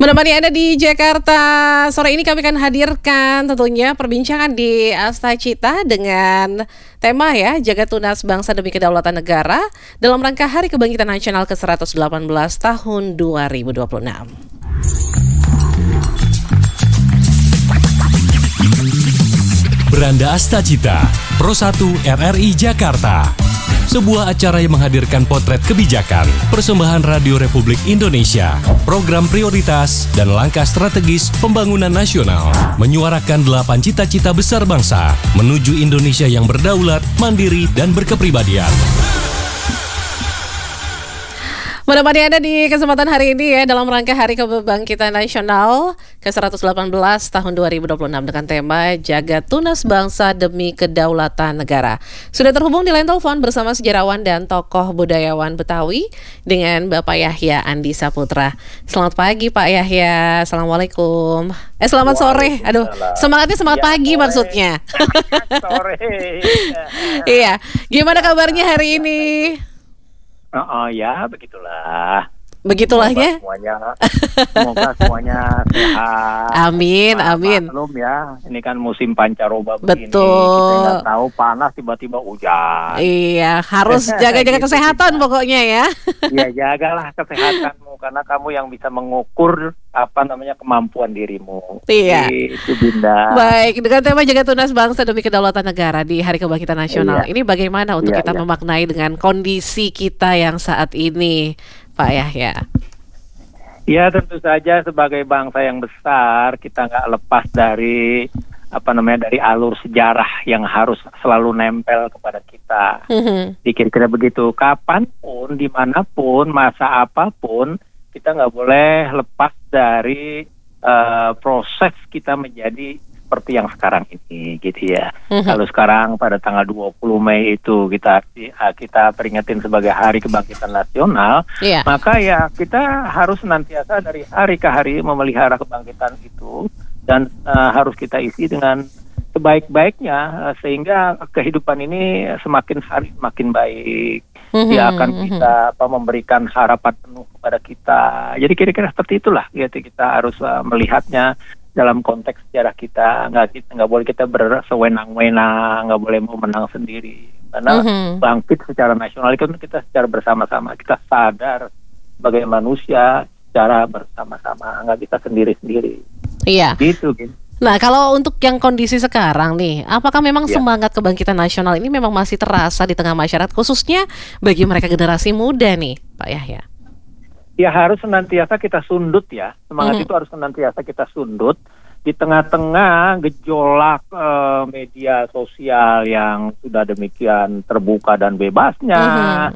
Menemani Anda di Jakarta, sore ini kami akan hadirkan tentunya perbincangan di Asta Cita dengan tema Jaga Tunas Bangsa Demi Kedaulatan Negara dalam rangka Hari Kebangkitan Nasional ke-118 tahun 2026. Beranda Asta Cita, Pro 1 RRI Jakarta. Sebuah acara yang menghadirkan potret kebijakan, persembahan Radio Republik Indonesia, program prioritas, dan langkah strategis pembangunan nasional. Menyuarakan 8 cita-cita besar bangsa menuju Indonesia yang berdaulat, mandiri, dan berkepribadian. Menemani Anda di kesempatan hari ini dalam rangka Hari Kebangkitan Nasional ke-118 tahun 2026 dengan tema Jaga Tunas Bangsa Demi Kedaulatan Negara. Sudah terhubung di line telepon bersama sejarawan dan tokoh budayawan Betawi dengan Bapak Yahya Andi Saputra. Selamat pagi Pak Yahya. Assalamualaikum. Selamat sore. Aduh, semangatnya semangat pagi sore. Maksudnya. Sore. Iya. Gimana kabarnya hari ini? Ya begitulah. Begitulahnya. Semoga semuanya sehat. Amin, amin. Belum ya, ini kan musim pancaroba begini. Betul. Kita nggak tahu panas tiba-tiba hujan. Iya, harus jaga-jaga kesehatan pokoknya ya. Iya, jagalah kesehatanmu karena kamu yang bisa mengukur kemampuan dirimu. Iya. Itu Binda. Baik, dengan tema Jaga Tunas Bangsa Demi Kedaulatan Negara di Hari Kebangkitan Nasional. Ini bagaimana untuk kita memaknai dengan kondisi kita yang saat ini, Pak Yahya? Ya tentu saja sebagai bangsa yang besar kita nggak lepas dari dari alur sejarah yang harus selalu nempel kepada kita. Kira-kira begitu. Kapanpun, dimanapun, masa apapun kita nggak boleh lepas dari proses kita menjadi seperti yang sekarang ini, gitu ya. Kalau sekarang pada tanggal 20 Mei itu kita peringatin sebagai Hari Kebangkitan Nasional, maka ya kita harus senantiasa dari hari ke hari memelihara kebangkitan itu dan harus kita isi dengan sebaik-baiknya sehingga kehidupan ini semakin hari semakin baik. Dia akan bisa memberikan harapan penuh kepada kita. Jadi kira-kira seperti itulah, gitu. Kita harus melihatnya dalam konteks sejarah kita. Nggak boleh kita bersewenang-wenang, nggak boleh mau menang sendiri. Karena bangkit secara nasional itu kita secara bersama-sama. Kita sadar sebagai manusia secara bersama-sama, nggak bisa sendiri-sendiri. Iya. Gitu, gitu. Nah, kalau untuk yang kondisi sekarang nih, apakah memang semangat kebangkitan nasional ini memang masih terasa di tengah masyarakat, khususnya bagi mereka generasi muda nih, Pak Yahya? Ya harus senantiasa kita sundut ya. Semangat itu harus senantiasa kita sundut di tengah-tengah gejolak media sosial yang sudah demikian terbuka dan bebasnya.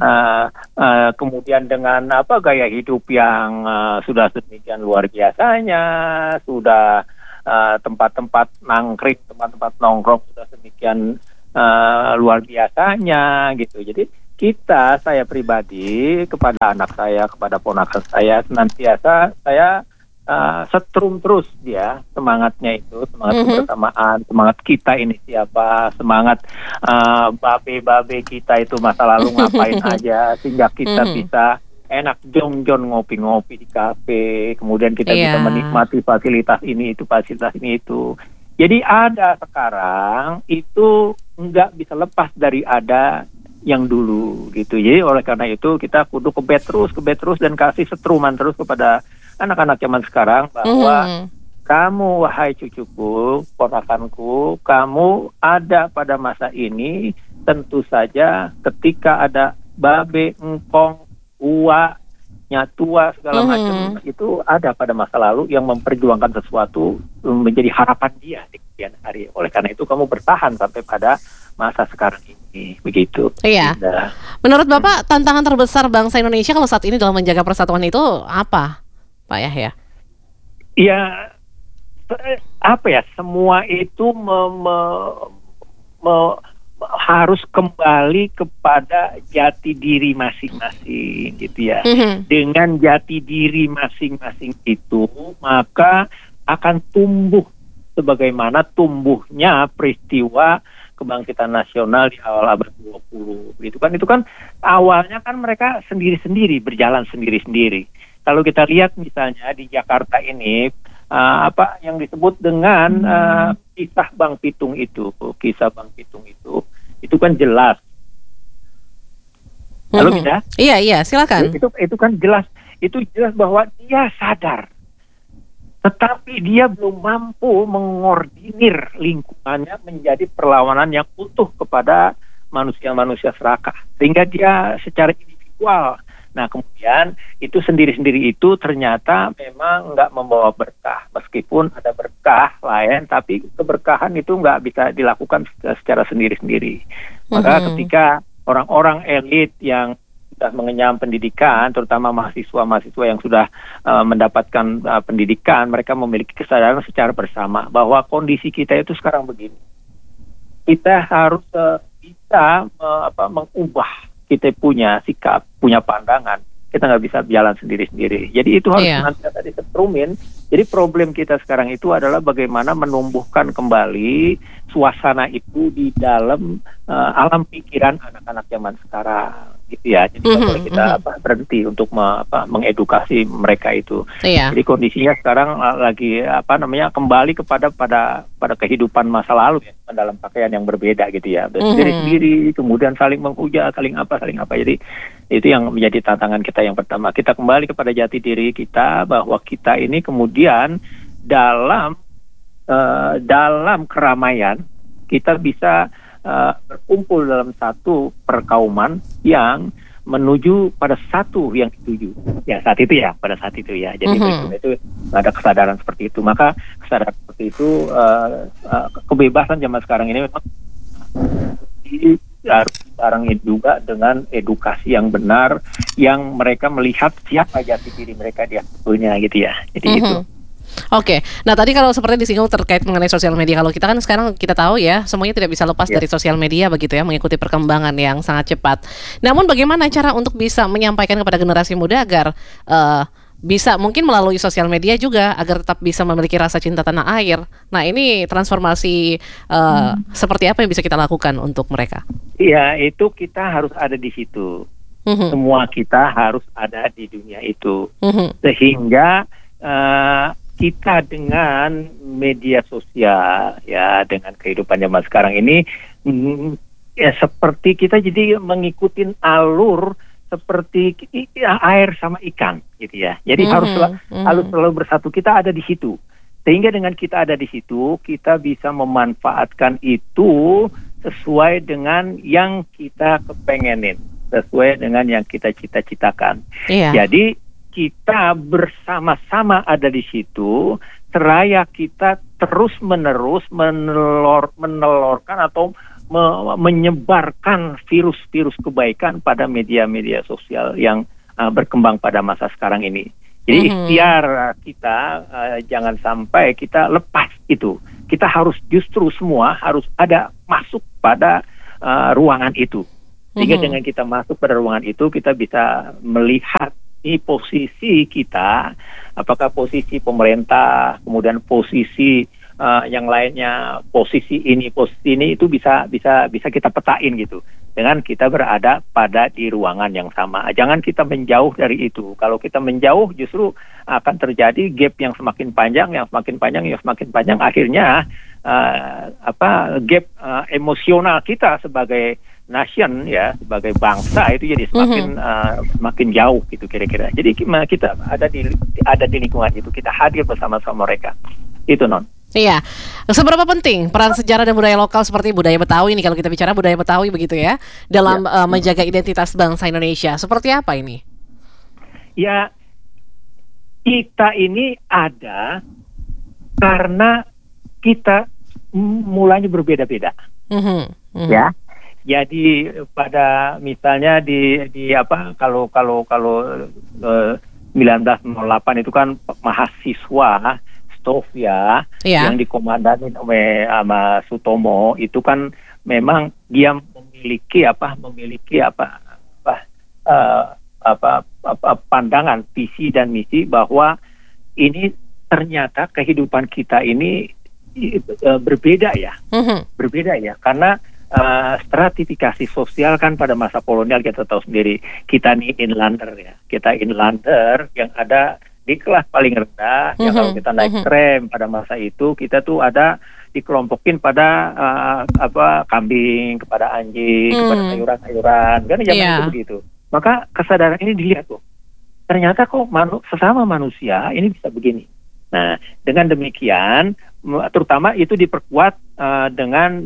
Kemudian dengan gaya hidup yang sudah sedemikian luar biasanya, sudah tempat-tempat nangkring, tempat-tempat nongkrong sudah sedemikian luar biasanya gitu. Jadi saya pribadi kepada anak saya, kepada ponakan saya senantiasa saya setrum terus dia semangatnya itu, semangat kebersamaan, semangat kita ini siapa, semangat babe-babe kita itu masa lalu ngapain aja sehingga kita bisa enak jon-jon ngopi-ngopi di kafe, kemudian kita bisa menikmati fasilitas ini itu. Jadi ada sekarang itu nggak bisa lepas dari ada yang dulu gitu. Jadi oleh karena itu kita kudu kebet terus dan kasih setruman terus kepada anak-anak zaman sekarang bahwa kamu wahai cucuku, ponakanku, kamu ada pada masa ini tentu saja ketika ada babe, engkong, uwa, nyatua segala macam itu ada pada masa lalu yang memperjuangkan sesuatu menjadi harapan dia di kemudian hari. Oleh karena itu kamu bertahan sampai pada masa sekarang ini, begitu. Iya. Menurut Bapak tantangan terbesar bangsa Indonesia kalau saat ini dalam menjaga persatuan itu apa, Pak Yahya? Ya semua itu harus kembali kepada jati diri masing-masing gitu ya. Dengan jati diri masing-masing itu maka akan tumbuh sebagaimana tumbuhnya peristiwa kebangkitan nasional di awal abad 20 gitu kan. Itu kan awalnya kan mereka sendiri-sendiri berjalan sendiri-sendiri. Kalau kita lihat misalnya di Jakarta ini, apa yang disebut dengan kisah Bang Pitung itu kan jelas. Halo, bisa? Iya, silakan. Itu kan jelas, itu jelas bahwa dia sadar. Tetapi dia belum mampu mengordinir lingkungannya menjadi perlawanan yang utuh kepada manusia-manusia serakah. Sehingga dia secara individual. Nah, kemudian itu sendiri-sendiri itu ternyata memang nggak membawa berkah. Meskipun ada berkah lain, tapi keberkahan itu nggak bisa dilakukan secara sendiri-sendiri. Maka ketika orang-orang elit yang sudah mengenyam pendidikan, terutama mahasiswa-mahasiswa yang sudah mendapatkan pendidikan, mereka memiliki kesadaran secara bersama bahwa kondisi kita itu sekarang begini. Kita harus bisa mengubah, kita punya sikap, punya pandangan. Kita nggak bisa jalan sendiri-sendiri. Jadi itu harus nanti disetrumin. Jadi problem kita sekarang itu adalah bagaimana menumbuhkan kembali suasana itu di dalam alam pikiran anak-anak zaman sekarang, gitu ya. Jadi kalau kita berhenti untuk mengedukasi mereka itu. Jadi kondisinya sekarang lagi kembali pada kehidupan masa lalu ya, dalam pakaian yang berbeda gitu ya. Sendiri-sendiri, kemudian saling menghujat, saling apa. Jadi itu yang menjadi tantangan kita yang pertama. Kita kembali kepada jati diri kita bahwa kita ini kemudian dalam keramaian kita bisa berkumpul dalam satu perkauman yang menuju pada satu yang dituju. Ya pada saat itu ya. Jadi itu ada kesadaran seperti itu. Maka kesadaran seperti itu, kebebasan zaman sekarang ini memang harus dibarengi juga dengan edukasi yang benar, yang mereka melihat siapa jati diri mereka dia sebetulnya gitu ya. Jadi itu. Oke, nah tadi kalau seperti disinggung terkait mengenai sosial media, kalau kita kan sekarang kita tahu ya semuanya tidak bisa lepas dari sosial media begitu ya, mengikuti perkembangan yang sangat cepat. Namun bagaimana cara untuk bisa menyampaikan kepada generasi muda agar bisa mungkin melalui sosial media juga agar tetap bisa memiliki rasa cinta tanah air. Nah ini transformasi seperti apa yang bisa kita lakukan untuk mereka? Iya, itu kita harus ada di situ. Semua kita harus ada di dunia itu. Sehingga kita dengan media sosial ya, dengan kehidupan zaman sekarang ini ya seperti kita jadi mengikuti alur seperti air sama ikan gitu ya. Jadi harus selalu bersatu, kita ada di situ. Sehingga dengan kita ada di situ, kita bisa memanfaatkan itu sesuai dengan yang kita kepengenin, sesuai dengan yang kita cita-citakan. Jadi kita bersama-sama ada di situ, seraya kita terus-menerus menelorkan atau menyebarkan virus-virus kebaikan pada media-media sosial yang berkembang pada masa sekarang ini. Jadi ikhtiar kita jangan sampai kita lepas itu. Kita harus justru semua harus ada masuk pada ruangan itu. Sehingga dengan kita masuk pada ruangan itu, kita bisa melihat posisi kita, apakah posisi pemerintah, kemudian posisi yang lainnya, posisi ini itu bisa kita petain gitu. Dengan kita berada di ruangan yang sama. Jangan kita menjauh dari itu. Kalau kita menjauh justru akan terjadi gap yang semakin panjang. Akhirnya gap emosional kita sebagai nation ya, sebagai bangsa itu jadi semakin jauh gitu kira-kira. Jadi kita ada di lingkungan itu, kita hadir bersama-sama mereka. Itu Non. Iya, seberapa penting peran sejarah dan budaya lokal seperti budaya Betawi ini, kalau kita bicara budaya Betawi begitu ya, dalam menjaga identitas bangsa Indonesia, seperti apa ini? Ya, kita ini ada karena kita mulanya berbeda-beda, ya. Jadi pada misalnya di kalau 1908 itu kan mahasiswa Stovia yang dikomandani sama Sutomo itu kan memang dia memiliki pandangan, visi dan misi bahwa ini ternyata kehidupan kita ini berbeda ya, karena stratifikasi sosial kan pada masa kolonial kita tahu sendiri, kita nih inlander ya, kita inlander yang ada di kelas paling rendah, yang kalau kita naik tram pada masa itu kita tuh ada dikelompokin pada kambing, kepada anjing, kepada sayuran-sayuran, kan zaman itu begitu. Maka kesadaran ini dilihat tuh, ternyata kok sesama manusia ini bisa begini. Nah, dengan demikian, terutama itu diperkuat dengan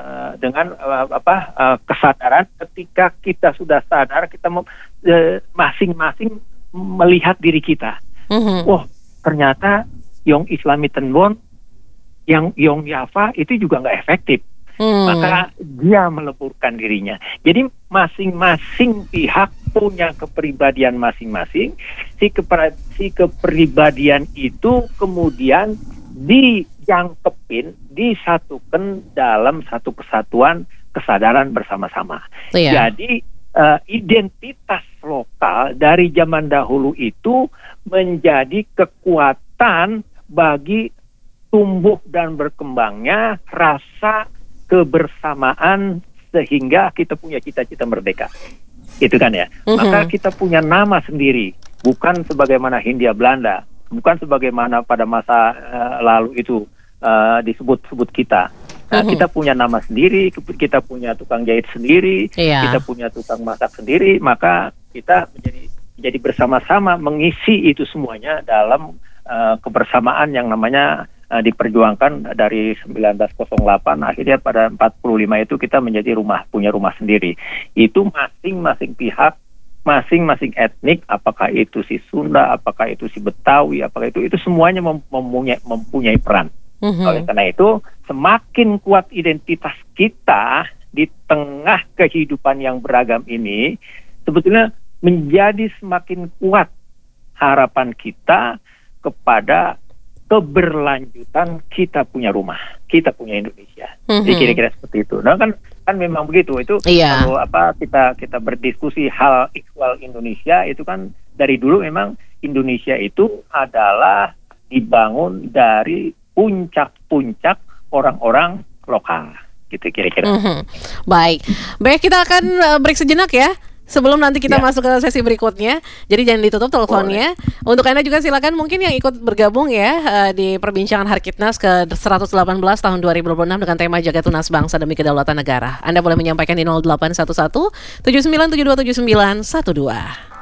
kesadaran. Ketika kita sudah sadar, kita masing-masing melihat diri kita. Oh, ternyata Yong Islami Tenbon, yang Yong Yafa itu juga nggak efektif. Maka dia meleburkan dirinya. Jadi masing-masing pihak punya kepribadian masing-masing. Si kepribadian itu kemudian dijangkepin, disatukan dalam satu kesatuan kesadaran bersama-sama. Jadi identitas lokal dari zaman dahulu itu menjadi kekuatan bagi tumbuh dan berkembangnya rasa kebersamaan sehingga kita punya cita-cita merdeka. Itu kan ya. Maka kita punya nama sendiri, bukan sebagaimana Hindia Belanda, bukan sebagaimana pada masa lalu itu disebut-sebut kita. Nah, kita punya nama sendiri, kita punya tukang jahit sendiri, kita punya tukang masak sendiri, maka kita menjadi bersama-sama mengisi itu semuanya dalam kebersamaan yang namanya diperjuangkan dari 1908, akhirnya pada 45 itu kita menjadi punya rumah sendiri. Itu masing-masing pihak, masing-masing etnik, apakah itu si Sunda, apakah itu si Betawi, apakah itu semuanya mempunyai peran. Oleh karena itu, semakin kuat identitas kita di tengah kehidupan yang beragam ini, sebetulnya menjadi semakin kuat harapan kita kepada keberlanjutan kita punya rumah, kita punya Indonesia. Jadi kira-kira seperti itu. Nah kan memang begitu. Itu kalau kita berdiskusi hal ikhwal Indonesia, itu kan dari dulu memang Indonesia itu adalah dibangun dari puncak-puncak orang-orang lokal. Gitu kira-kira. Baik, kita akan break sejenak ya. Sebelum nanti kita masuk ke sesi berikutnya. Jadi jangan ditutup teleponnya. Untuk Anda juga silakan mungkin yang ikut bergabung ya di perbincangan Harkitnas ke 118 tahun 2026 dengan tema Jaga Tunas Bangsa Demi Kedaulatan Negara. Anda boleh menyampaikan di 0811 79727912.